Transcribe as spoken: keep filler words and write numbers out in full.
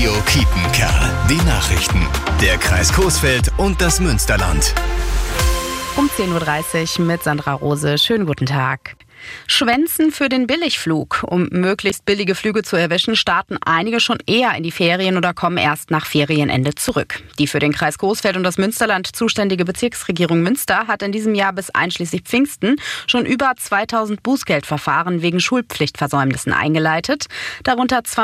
Radio Kiepenkerl. Die Nachrichten. Der Kreis Coesfeld und das Münsterland. Um zehn Uhr dreißig mit Sandra Rose. Schönen guten Tag. Schwänzen für den Billigflug. Um möglichst billige Flüge zu erwischen, starten einige schon eher in die Ferien oder kommen erst nach Ferienende zurück. Die für den Kreis Coesfeld und das Münsterland zuständige Bezirksregierung Münster hat in diesem Jahr bis einschließlich Pfingsten schon über zweitausend Bußgeldverfahren wegen Schulpflichtversäumnissen eingeleitet. Darunter